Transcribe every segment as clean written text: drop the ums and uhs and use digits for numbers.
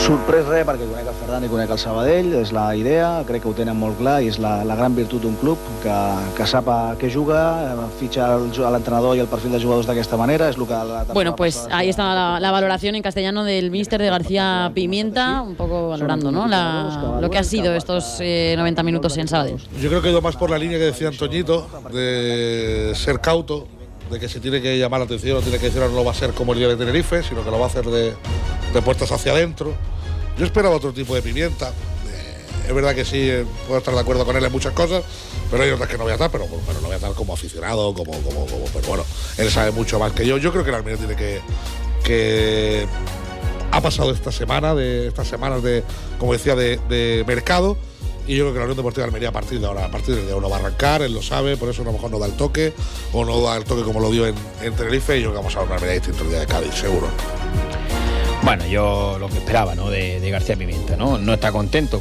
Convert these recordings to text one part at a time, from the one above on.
Sorprès res, perquè conec el Ferran i conec el Sabadell, és la idea, crec que ho tenen molt clar i és la gran virtut d'un club que sap a què juga, fitxa l'entrenador i el perfil de jugadors d'aquesta manera, és el que... Bueno, pues ahí está la valoración en castellano del míster de García Pimienta, un poco valorando, ¿no? Lo que ha sido estos 90 minutos en Sabadell. Yo creo que he ido más por la línea que decía Antoñito, de ser cauto, de que si tiene que llamar la atención o tiene que decir no lo va a hacer como el día de Tenerife, sino que lo va a hacer de puertas hacia adentro. Yo esperaba otro tipo de Pimienta. Es verdad que sí, puedo estar de acuerdo con él en muchas cosas, pero hay otras que no voy a estar, pero lo voy a estar como aficionado, pero bueno, él sabe mucho más que yo. Yo creo que el Almería tiene que ha pasado estas semanas de, como decía, de mercado, y yo creo que la Unión Deportiva de Almería a partir de ahora no va a arrancar, él lo sabe, por eso a lo mejor no da el toque, o no da el toque como lo dio en Tenerife, y yo creo que vamos a ver una Almería distinta el día de Cádiz, seguro. Bueno, yo lo que esperaba, ¿no? de García Pimienta, ¿no? No está contento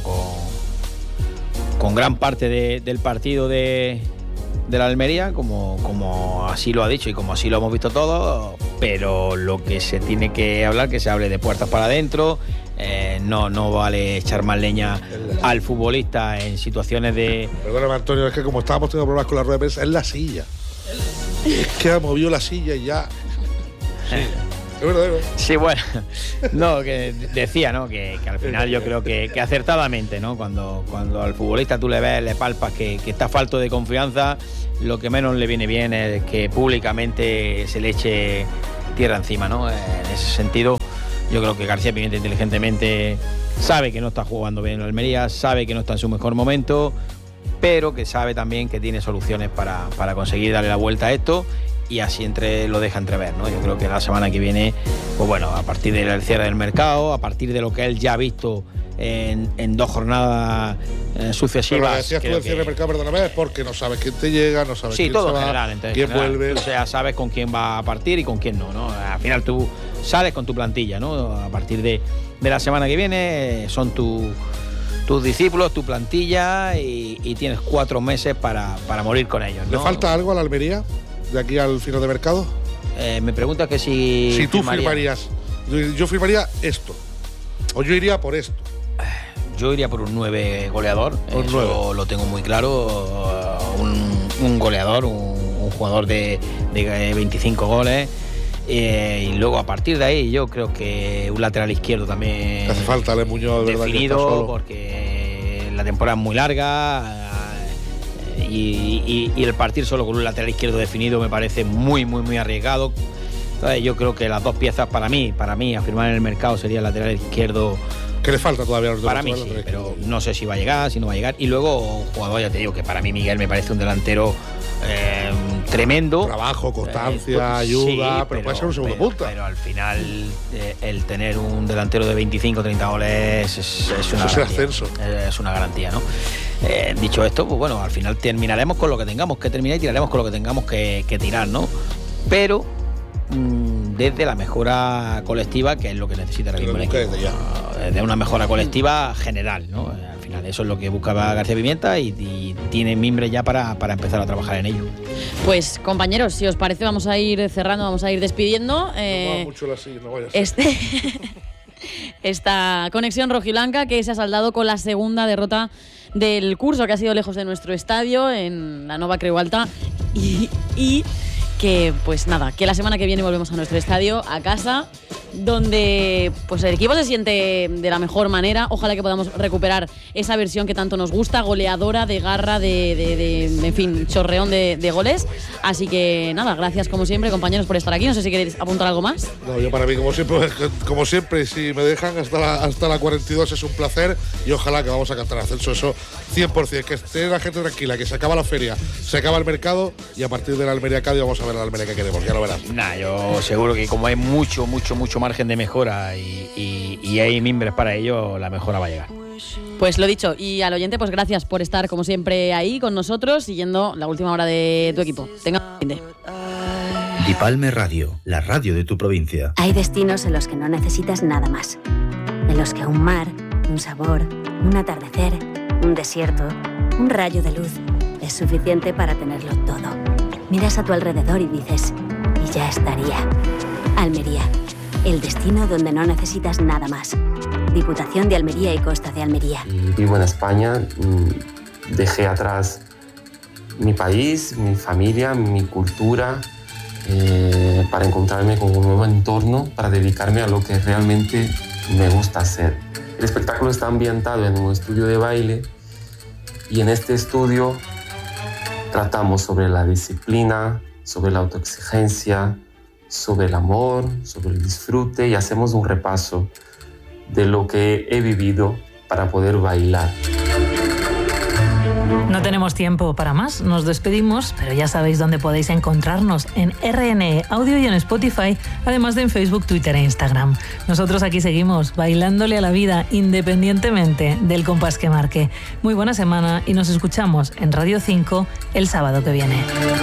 con gran parte del partido de la Almería, como así lo ha dicho y como así lo hemos visto todos, pero lo que se tiene que hablar, que se hable de puertas para adentro. No vale echar más leña al futbolista en situaciones de... Perdóname, Antonio, es que como estábamos teniendo problemas con la rueda de prensa, es la silla. Es que ha movido la silla y ya... Sí. Es verdadero. Sí, bueno, no, que decía, ¿no? Que al final yo creo que acertadamente, ¿no? Cuando al futbolista tú le ves, le palpas que está falto de confianza, lo que menos le viene bien es que públicamente se le eche tierra encima, ¿no? En ese sentido, yo creo que García Pimienta inteligentemente sabe que no está jugando bien en Almería, sabe que no está en su mejor momento, pero que sabe también que tiene soluciones para conseguir darle la vuelta a esto. Y así lo deja entrever, ¿no? Yo creo que la semana que viene, pues bueno, a partir del cierre del mercado, a partir de lo que él ya ha visto en 2 jornadas sucesivas. Pero decías tú del cierre del mercado, perdóname, es porque no sabes quién te llega, no sabes quién todo se va, general, entonces, quién vuelve. O sea, sabes con quién va a partir y con quién no. Al final tú sales con tu plantilla, ¿no? A partir de la semana que viene son tus discípulos, tu plantilla y tienes 4 meses para morir con ellos, ¿no? ¿Le falta algo a la Almería de aquí al final de mercado? Me preguntas que si tú firmarías. Yo firmaría esto, o yo iría por esto. Yo iría por un 9 goleador, eso lo tengo muy claro, un goleador, un jugador de 25 goles, y luego a partir de ahí yo creo que un lateral izquierdo también hace falta, Ale Muñoz, definido, porque la temporada es muy larga. Y el partir solo con un lateral izquierdo definido me parece muy, muy, muy arriesgado. Entonces yo creo que las 2 piezas para mí a firmar en el mercado sería el lateral izquierdo. ¿Qué le falta todavía a los para mí sí, pero no sé si va a llegar, si no va a llegar. Y luego un jugador, ya te digo, que para mí Miguel me parece un delantero tremendo. Trabajo, constancia, ayuda, sí, pero puede ser un segundo punta. Pero al final el tener un delantero de 25 o 30 goles es una garantía. Ascenso. Es una garantía, ¿no? Dicho esto, pues bueno, al final terminaremos con lo que tengamos que terminar y tiraremos con lo que tengamos que tirar, ¿no? Pero desde la mejora colectiva, que es lo que necesita ahora mismo el equipo. Desde una mejora colectiva general, ¿no? Al final eso es lo que buscaba García Pimienta y tiene mimbres ya para empezar a trabajar en ello. Pues compañeros, si os parece vamos a ir cerrando, vamos a ir despidiendo. Mucho la silla, no vayas. Esta conexión rojiblanca que se ha saldado con la segunda derrota del curso, que ha sido lejos de nuestro estadio en la Nova Creu Alta y que pues nada, que la semana que viene volvemos a nuestro estadio, a casa, donde pues el equipo se siente de la mejor manera. Ojalá que podamos recuperar esa versión que tanto nos gusta, goleadora, de garra, de en fin, chorreón de goles. Así que nada, gracias como siempre, compañeros, por estar aquí. No sé si queréis apuntar algo más. No, yo para mí, como siempre, si me dejan hasta la 42 es un placer, y ojalá que vamos a cantar ascenso, eso 100%, que esté la gente tranquila, que se acaba la feria, se acaba el mercado, y a partir de la Almería Cádiz vamos a ver la Almería que queremos, ya lo verás. Yo seguro que como hay mucho margen de mejora y hay mimbres para ello, la mejora va a llegar. Pues lo dicho, y al oyente, pues gracias por estar como siempre ahí con nosotros, siguiendo la última hora de tu equipo. Tenga un fin de. Dipalme Radio, la radio de tu provincia. Hay destinos en los que no necesitas nada más, en los que un mar, un sabor, un atardecer, un desierto, un rayo de luz es suficiente para tenerlo todo. Miras a tu alrededor y dices, y ya estaría. Almería, el destino donde no necesitas nada más. Diputación de Almería y Costa de Almería. Vivo en España, dejé atrás mi país, mi familia, mi cultura, para encontrarme con un nuevo entorno, para dedicarme a lo que realmente me gusta hacer. El espectáculo está ambientado en un estudio de baile y en este estudio tratamos sobre la disciplina, sobre la autoexigencia, sobre el amor, sobre el disfrute y hacemos un repaso de lo que he vivido para poder bailar. No tenemos tiempo para más, nos despedimos, pero ya sabéis dónde podéis encontrarnos, en RNE Audio y en Spotify, además de en Facebook, Twitter e Instagram. Nosotros aquí seguimos bailándole a la vida independientemente del compás que marque. Muy buena semana y nos escuchamos en Radio 5 el sábado que viene.